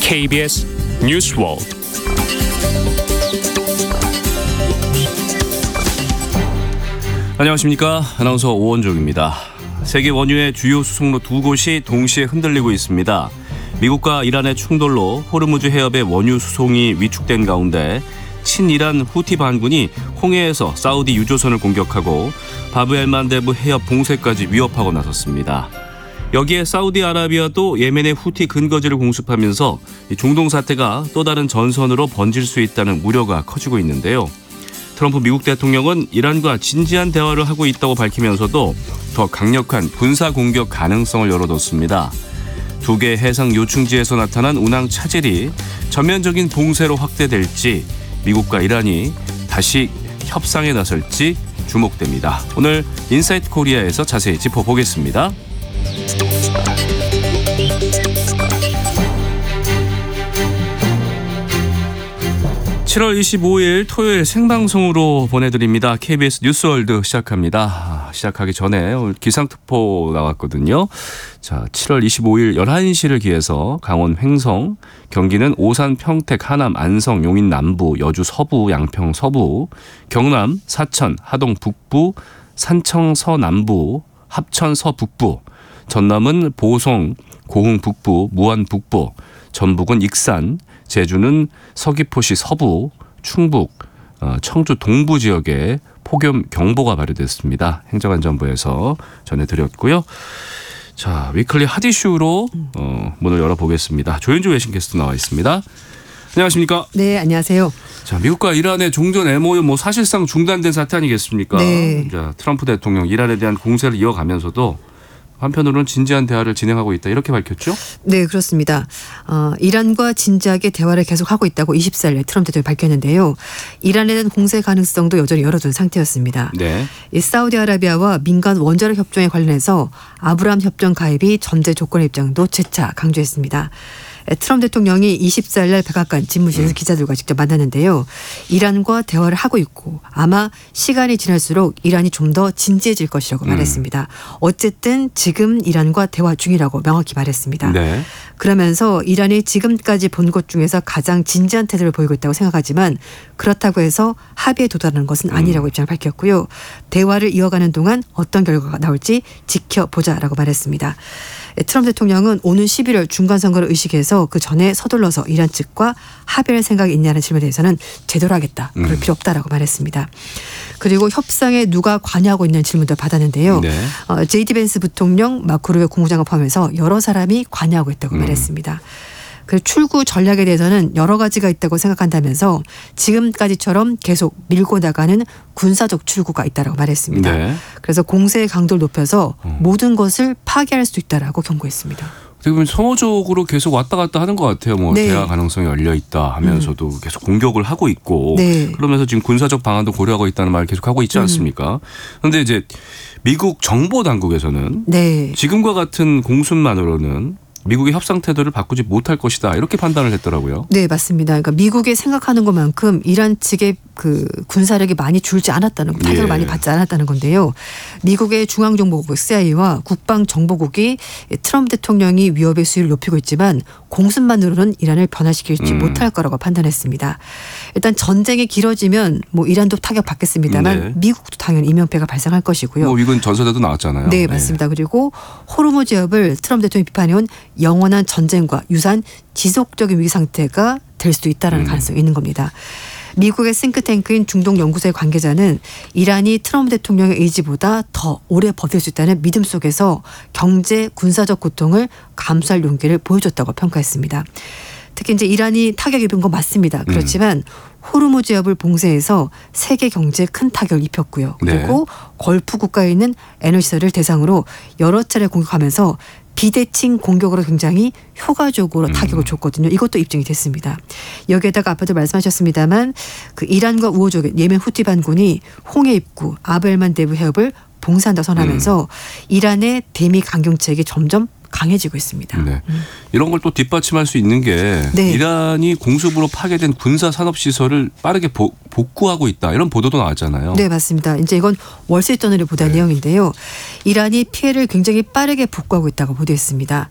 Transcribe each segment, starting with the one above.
KBS 뉴스월드. 안녕하십니까. 아나운서 오원종입니다. 세계 원유의 주요 수송로 두 곳이 동시에 흔들리고 있습니다. 미국과 이란의 충돌로 호르무즈 해협의 원유 수송이 위축된 가운데 친이란 후티 반군이 홍해에서 사우디 유조선을 공격하고 바브엘만데브 해협 봉쇄까지 위협하고 나섰습니다. 여기에 사우디아라비아도 예멘의 후티 근거지를 공습하면서 중동 사태가 또 다른 전선으로 번질 수 있다는 우려가 커지고 있는데요. 트럼프 미국 대통령은 이란과 진지한 대화를 하고 있다고 밝히면서도 더 강력한 군사 공격 가능성을 열어뒀습니다. 두 개 해상 요충지에서 나타난 운항 차질이 전면적인 봉쇄로 확대될지 미국과 이란이 다시 협상에 나설지 주목됩니다. 오늘 인사이트 코리아에서 자세히 짚어보겠습니다. 7월 25일 토요일 생방송으로 보내드립니다. KBS 뉴스월드 시작합니다. 시작하기 전에 오늘 기상특보 나왔거든요. 자, 7월 25일 11시를 기해서 강원 횡성, 경기는 오산, 평택, 하남, 안성, 용인 남부, 여주 서부, 양평 서부, 경남, 사천, 하동 북부, 산청 서남부, 합천 서북부, 전남은 보송, 고흥 북부, 무안 북부, 전북은 익산, 제주는 서귀포시 서부, 충북, 청주 동부 지역에 폭염 경보가 발효됐습니다. 행정안전부에서 전해드렸고요. 자, 위클리 핫 이슈로 문을 열어보겠습니다. 조현주 외신 게스트 나와 있습니다. 안녕하십니까? 네, 안녕하세요. 자, 미국과 이란의 종전 MOU 사실상 중단된 사태 아니겠습니까? 네. 자, 트럼프 대통령 이란에 대한 공세를 이어가면서도 한편으로는 진지한 대화를 진행하고 있다 이렇게 밝혔죠? 네, 그렇습니다. 이란과 진지하게 대화를 계속하고 있다고 24일 트럼프 대통령이 밝혔는데요. 이란에 대한 공세 가능성도 여전히 열어둔 상태였습니다. 네. 이 사우디아라비아와 민간 원자력 협정에 관련해서 아브라함 협정 가입이 전제 조건의 입장도 재차 강조했습니다. 트럼프 대통령이 24일 날 백악관 집무실에서 기자들과 직접 만났는데요. 이란과 대화를 하고 있고 아마 시간이 지날수록 이란이 좀 더 진지해질 것이라고 말했습니다. 어쨌든 지금 이란과 대화 중이라고 명확히 말했습니다. 네. 그러면서 이란이 지금까지 본 것 중에서 가장 진지한 태도를 보이고 있다고 생각하지만 그렇다고 해서 합의에 도달하는 것은 아니라고 입장을 밝혔고요. 대화를 이어가는 동안 어떤 결과가 나올지 지켜보자라고 말했습니다. 트럼프 대통령은 오는 11월 중간선거를 의식해서 그 전에 서둘러서 이란 측과 합의할 생각이 있냐는 질문에 대해서는 제대로 하겠다. 그럴 필요 없다라고 말했습니다. 그리고 협상에 누가 관여하고 있는 질문도 받았는데요. 네. 제이디 벤스 부통령, 마크 루비오 국무장관 포함해서 여러 사람이 관여하고 있다고 말했습니다. 그 출구 전략에 대해서는 여러 가지가 있다고 생각한다면서 지금까지처럼 계속 밀고 나가는 군사적 출구가 있다고 말했습니다. 네. 그래서 공세의 강도를 높여서 모든 것을 파괴할 수도 있다라고 경고했습니다. 지금 소모적으로 계속 왔다 갔다 하는 것 같아요. 네. 대화 가능성이 열려 있다 하면서도 계속 공격을 하고 있고 네. 그러면서 지금 군사적 방안도 고려하고 있다는 말을 계속 하고 있지 않습니까? 그런데 이제 미국 정보 당국에서는 네. 지금과 같은 공순만으로는 미국의 협상 태도를 바꾸지 못할 것이다 이렇게 판단을 했더라고요. 네, 맞습니다. 그러니까 미국이 생각하는 것만큼 이란 측의 그 군사력이 많이 줄지 않았다는 타격을 많이 받지 않았다는 건데요. 미국의 중앙정보국 CIA와 국방정보국이 트럼프 대통령이 위협의 수위를 높이고 있지만 공습만으로는 이란을 변화시키지 못할 거라고 판단했습니다. 일단 전쟁이 길어지면 이란도 타격받겠습니다만 네. 미국도 당연히 인명피해가 발생할 것이고요. 이건 전사대도 나왔잖아요. 네, 맞습니다. 그리고 호르무즈 해협을 트럼프 대통령이 비판해온 영원한 전쟁과 유사한 지속적인 위기 상태가 될 수도 있다는 가능성이 있는 겁니다. 미국의 싱크탱크인 중동연구소의 관계자는 이란이 트럼프 대통령의 의지보다 더 오래 버틸 수 있다는 믿음 속에서 경제, 군사적 고통을 감수할 용기를 보여줬다고 평가했습니다. 특히 이제 이란이 타격을 입은 건 맞습니다. 그렇지만 호르무즈 해협을 봉쇄해서 세계 경제에 큰 타격을 입혔고요. 그리고 걸프 국가에 있는 에너지시설을 대상으로 여러 차례 공격하면서 비대칭 공격으로 굉장히 효과적으로 타격을 줬거든요. 이것도 입증이 됐습니다. 여기에다가 아까도 말씀하셨습니다만 그 이란과 우호적인 예멘 후티 반군이 홍해 입구 아브엘만데브 해협을 봉쇄한다 선언하면서 이란의 대미 강경책이 점점 강해지고 있습니다. 네. 이런 걸 또 뒷받침할 수 있는 게 네. 이란이 공습으로 파괴된 군사 산업 시설을 빠르게 복구하고 있다 이런 보도도 나왔잖아요. 네, 맞습니다. 이제 이건 월스트리트저널이 보도한 내용인데요. 이란이 피해를 굉장히 빠르게 복구하고 있다고 보도했습니다.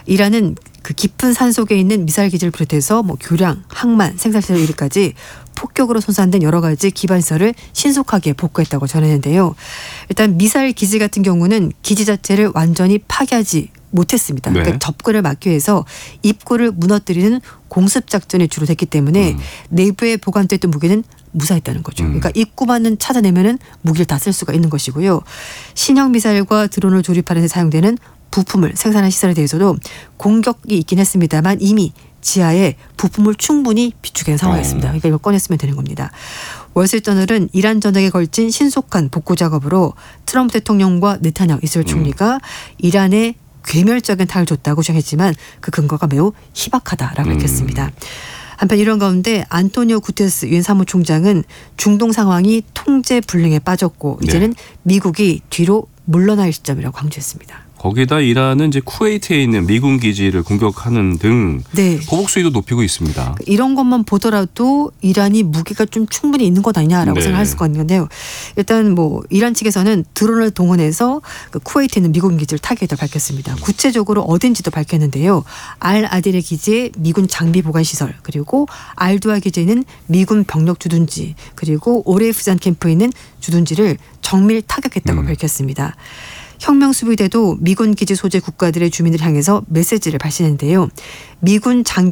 이란은 그 깊은 산 속에 있는 미사일 기지를 비롯해서 뭐 교량, 항만, 생산시설 이르까지 폭격으로 손상된 여러 가지 기반시설을 신속하게 복구했다고 전했는데요. 일단 미사일 기지 같은 경우는 기지 자체를 완전히 파괴하지 못했습니다. 네. 그러니까 접근을 막기 위해서 입구를 무너뜨리는 공습 작전이 주로 됐기 때문에 내부에 보관됐던 무기는 무사했다는 거죠. 그러니까 입구만은 찾아내면은 무기를 다 쓸 수가 있는 것이고요. 신형 미사일과 드론을 조립하는 데 사용되는 부품을 생산한 시설에 대해서도 공격이 있긴 했습니다만 이미 지하에 부품을 충분히 비축한 상황이었습니다. 그러니까 이걸 꺼냈으면 되는 겁니다. 월스트리트저널은 이란 전쟁에 걸친 신속한 복구 작업으로 트럼프 대통령과 네타냐후 이스라엘 총리가 이란에 괴멸적인 타를 줬다고 주장했지만 그 근거가 매우 희박하다라고 밝혔습니다. 한편 이런 가운데 안토니오 구테르스 유엔 사무총장은 중동 상황이 통제 불능에 빠졌고 이제는 미국이 뒤로 물러날 시점이라고 강조했습니다. 거기다 이란은 이제 쿠웨이트에 있는 미군 기지를 공격하는 등 네. 보복 수위도 높이고 있습니다. 이런 것만 보더라도 이란이 무기가 좀 충분히 있는 것 아니냐라고 네. 생각할 수가 있는데요. 일단 뭐 이란 측에서는 드론을 동원해서 그 쿠웨이트에 있는 미군 기지를 타겟으로 밝혔습니다. 구체적으로 어딘지도 밝혔는데요. 알 아딜의 기지에 미군 장비 보관 시설, 그리고 알두아 기지에 있는 미군 병력 주둔지, 그리고 오레이프잔 캠프에 있는 주둔지를 정밀 타격했다고 밝혔습니다. 혁명수비대도 미군 기지 소재 국가들의 주민을 향해서 메시지를 발신했는데요. 미군 장교